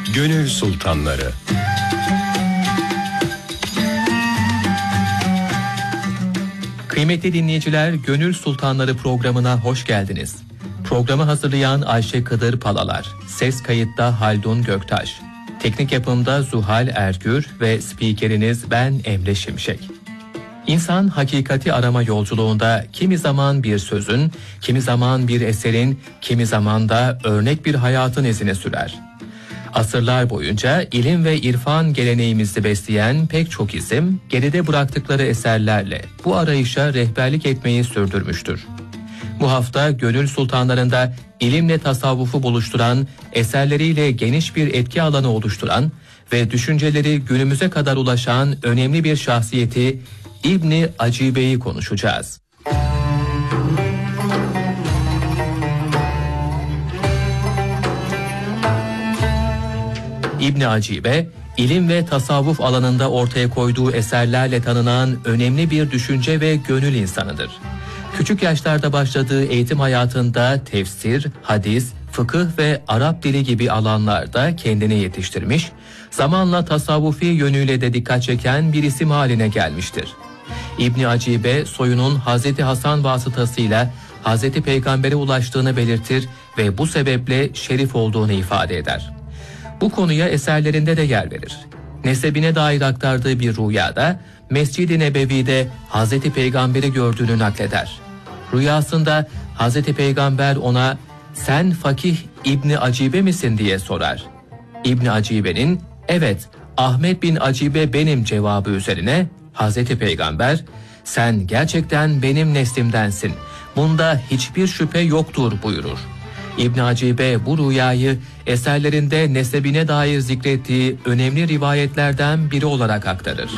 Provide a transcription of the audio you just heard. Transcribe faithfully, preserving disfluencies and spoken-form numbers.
Gönül Sultanları. Kıymetli dinleyiciler, Gönül Sultanları programına hoş geldiniz. Programı hazırlayan Ayşe Kıdır Palalar, ses kayıtta Haldun Göktaş, teknik yapımda Zuhal Ergür ve spikeriniz ben Emre Şimşek. İnsan hakikati arama yolculuğunda kimi zaman bir sözün, kimi zaman bir eserin, kimi zaman da örnek bir hayatın izine sürer. Asırlar boyunca ilim ve irfan geleneğimizi besleyen pek çok isim geride bıraktıkları eserlerle bu arayışa rehberlik etmeyi sürdürmüştür. Bu hafta Gönül Sultanlarında ilimle tasavvufu buluşturan, eserleriyle geniş bir etki alanı oluşturan ve düşünceleri günümüze kadar ulaşan önemli bir şahsiyeti İbn Acibe'yi konuşacağız. İbn Acibe, ilim ve tasavvuf alanında ortaya koyduğu eserlerle tanınan önemli bir düşünce ve gönül insanıdır. Küçük yaşlarda başladığı eğitim hayatında tefsir, hadis, fıkıh ve Arap dili gibi alanlarda kendini yetiştirmiş, zamanla tasavvufi yönüyle de dikkat çeken bir isim haline gelmiştir. İbn Acibe, soyunun Hazreti Hasan vasıtasıyla Hazreti Peygamber'e ulaştığını belirtir ve bu sebeple şerif olduğunu ifade eder. Bu konuya eserlerinde de yer verir. Nesebine dair aktardığı bir rüyada Mescid-i Nebevi'de Hazreti Peygamber'i gördüğünü nakleder. Rüyasında Hazreti Peygamber ona "Sen Fakih İbn Acibe misin?" diye sorar. İbn Acibe'nin "Evet, Ahmet bin Acibe benim" cevabı üzerine Hazreti Peygamber "Sen gerçekten benim neslimdensin. Bunda hiçbir şüphe yoktur" buyurur. İbn Acibe bu rüyayı eserlerinde nesebine dair zikrettiği önemli rivayetlerden biri olarak aktarır.